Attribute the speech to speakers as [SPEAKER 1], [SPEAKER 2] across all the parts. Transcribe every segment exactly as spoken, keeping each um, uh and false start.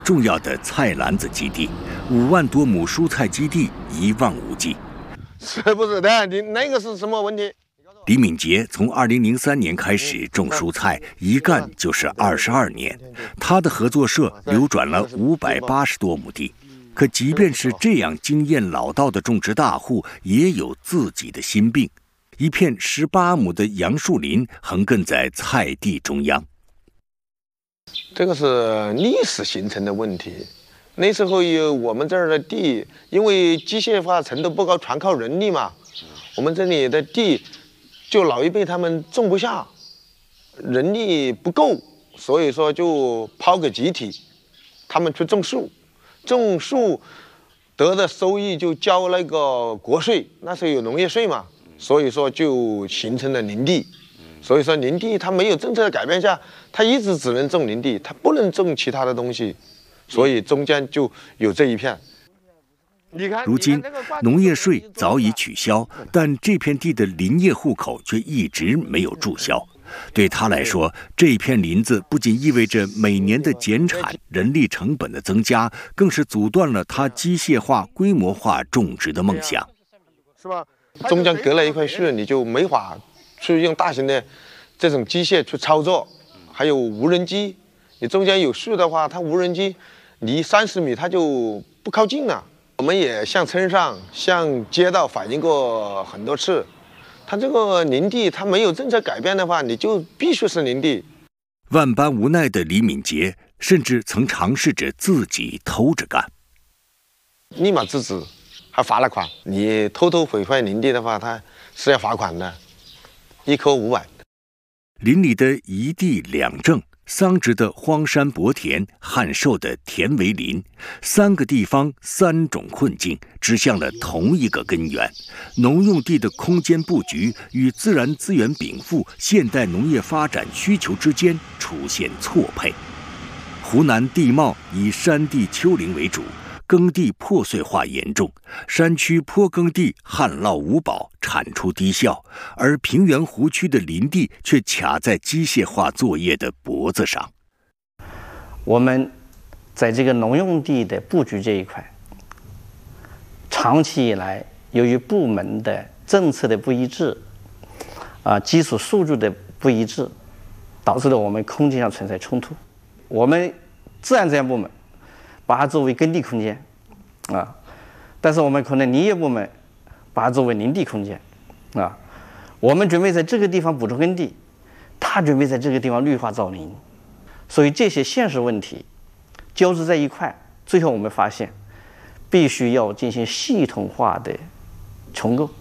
[SPEAKER 1] 重要的菜篮子基地，五万多亩蔬菜基地一望无际。
[SPEAKER 2] 是不是的？你那个是什么问题？
[SPEAKER 1] 李敏杰从二零零三年开始种蔬菜，一干就是二十二年。他的合作社流转了五百八十多亩地。可即便是这样经验老道的种植大户，也有自己的心病。一片十八亩的杨树林横亘在菜地中央。
[SPEAKER 2] 这个是历史形成的问题。那时候有我们这儿的地，因为机械化程度不高，全靠人力嘛。我们这里的地，就老一辈他们种不下，人力不够，所以说就抛给集体，他们去种树。种树得的收益就交那个国税，那时候有农业税嘛，所以说就形成了林地。所以说林地它没有政策的改变下，它一直只能种林地，它不能种其他的东西，所以中间就有这一片。
[SPEAKER 1] 如今农业税早已取消，但这片地的林业户口却一直没有注销。对他来说，这片林子不仅意味着每年的减产、人力成本的增加，更是阻断了他机械化、规模化种植的梦想。
[SPEAKER 2] 是吧？中间隔了一块树，你就没法去用大型的这种机械去操作，还有无人机。你中间有树的话，它无人机离三十米它就不靠近了。我们也向村上、向街道反映过很多次。它这个林地，它没有政策改变的话，你就必须是林地。
[SPEAKER 1] 万般无奈的李敏杰，甚至曾尝试着自己偷着干，
[SPEAKER 2] 立马制止，还罚了款。你偷偷毁坏林地的话，它是要罚款的，一颗五百。
[SPEAKER 1] 林里的一地两政，桑植的荒山薄田，汉寿的田为林，三个地方三种困境，指向了同一个根源：农用地的空间布局与自然资源禀赋、现代农业发展需求之间出现错配。湖南地貌以山地丘陵为主，耕地破碎化严重，山区坡耕地旱涝无保，产出低效，而平原湖区的林地却卡在机械化作业的脖子上。
[SPEAKER 3] 我们在这个农用地的布局这一块，长期以来由于部门的政策的不一致，啊，基础数据的不一致，导致了我们空间上存在冲突。我们自然资源部门把它作为耕地空间，啊，但是我们可能林业部门把它作为林地空间，啊，我们准备在这个地方补充耕地，他准备在这个地方绿化造林，所以这些现实问题交织在一块，最后我们发现必须要进行系统化的重构。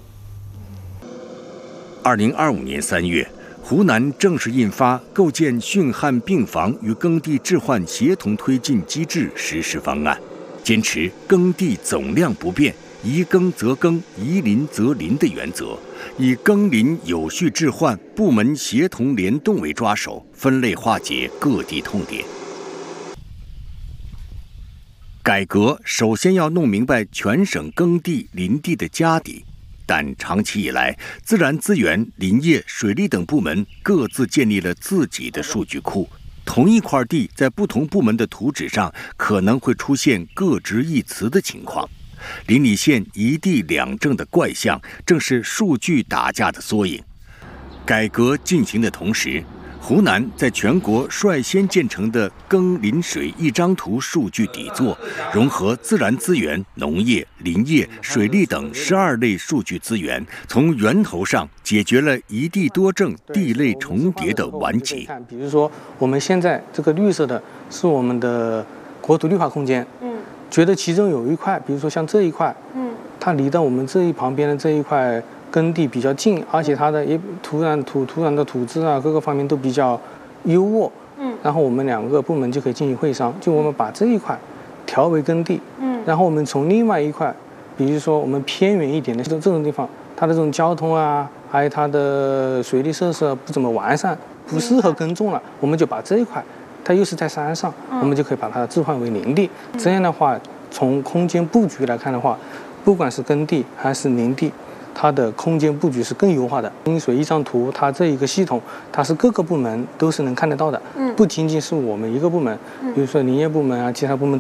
[SPEAKER 1] 二零二五年三月，湖南正式印发《构建汛旱病防与耕地置换协同推进机制实施方案》，坚持耕地总量不变、宜耕则耕、宜林则林的原则，以耕林有序置换、部门协同联动为抓手，分类化解各地痛点。改革首先要弄明白全省耕地、林地的家底。但长期以来，自然资源、林业、水利等部门各自建立了自己的数据库。同一块地在不同部门的图纸上，可能会出现各执一词的情况。邻里县一地两政的怪象，正是数据打架的缩影。改革进行的同时，湖南在全国率先建成的耕林水一张图数据底座，融合自然资源、农业、林业、水利等十二类数据资源，从源头上解决了一地多政、地类重叠的顽疾。
[SPEAKER 4] 比如说，我们现在这个绿色的是我们的国土绿化空间，嗯，觉得其中有一块，比如说像这一块，嗯，它离到我们这一旁边的这一块耕地比较近，而且它的也土壤土土壤的土质啊各个方面都比较优渥，嗯，然后我们两个部门就可以进行会商，就我们把这一块调为耕地，嗯，然后我们从另外一块，比如说我们偏远一点的这种这种地方，它的这种交通啊，还有它的水利设施不怎么完善，不适合耕种了，我们就把这一块，它又是在山上，我们就可以把它置换为林地。这样的话，从空间布局来看的话，不管是耕地还是林地， 它的空间布局是更优化的。饮水一张图，它这一个系统，它是各个部门都是能看得到的，嗯，不仅仅是我们一个部门，嗯，比如说林业部门啊，其他部门